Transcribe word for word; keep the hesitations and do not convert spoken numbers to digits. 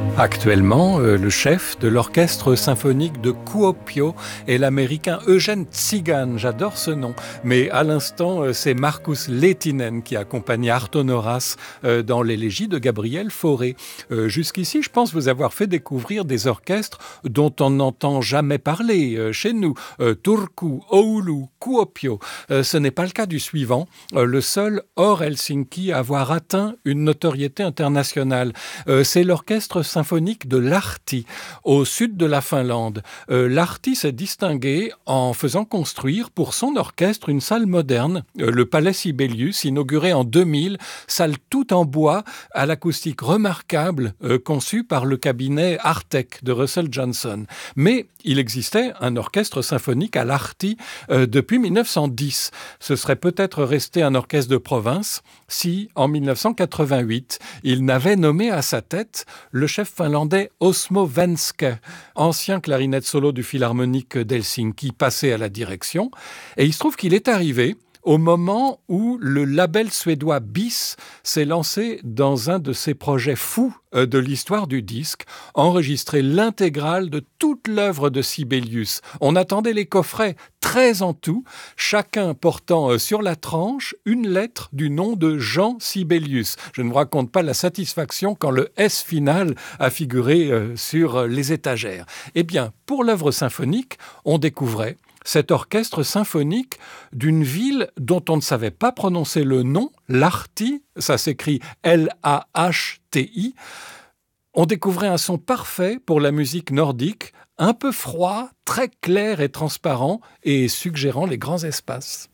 Actuellement, euh, le chef de l'orchestre symphonique de Kuopio est l'américain Eugen Tsigan. J'adore ce nom. Mais à l'instant, euh, c'est Markus Lehtinen qui accompagne Arton Horas euh, dans l'élégie de Gabriel Fauré. Euh, jusqu'ici, je pense vous avoir fait découvrir des orchestres dont on n'entend jamais parler euh, chez nous. Euh, Turku, Oulu, Kuopio. Euh, ce n'est pas le cas du suivant, euh, le seul hors Helsinki à avoir atteint une notoriété internationale. Euh, c'est l'orchestre symphonique de Lahti, au sud de la Finlande. Euh, Lahti s'est distingué en faisant construire pour son orchestre une salle moderne, euh, le Palais Sibelius, inauguré en deux mille, salle toute en bois, à l'acoustique remarquable, euh, conçue par le cabinet Artek de Russell Johnson. Mais il existait un orchestre symphonique à Lahti euh, depuis mille neuf cent dix. Ce serait peut-être resté un orchestre de province si, en mille neuf cent quatre-vingt-huit, il n'avait nommé à sa tête le chef finlandais Osmo Venske, ancien clarinette solo du Philharmonique d'Helsinki, passé à la direction. Et il se trouve qu'il est arrivé au moment où le label suédois B I S s'est lancé dans un de ses projets fous de l'histoire du disque, enregistrer l'intégrale de toute l'œuvre de Sibelius. On attendait les coffrets, treize en tout, chacun portant sur la tranche une lettre du nom de Jean Sibelius. Je ne vous raconte pas la satisfaction quand le S final a figuré sur les étagères. Eh bien, pour l'œuvre symphonique, on découvrait cet orchestre symphonique d'une ville dont on ne savait pas prononcer le nom, Lahti, ça s'écrit L A H T I. On découvrait un son parfait pour la musique nordique, un peu froid, très clair et transparent et suggérant les grands espaces.